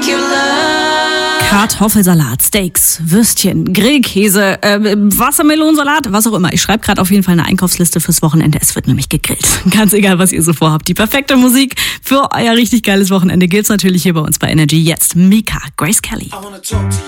Kartoffelsalat, Steaks, Würstchen, Grillkäse, Wassermelonensalat, was auch immer. Ich schreibe gerade auf jeden Fall eine Einkaufsliste fürs Wochenende. Es wird nämlich gegrillt. Ganz egal, was ihr so vorhabt. Die perfekte Musik für euer richtig geiles Wochenende gibt's natürlich hier bei uns bei Energy. Jetzt Mika, Grace Kelly.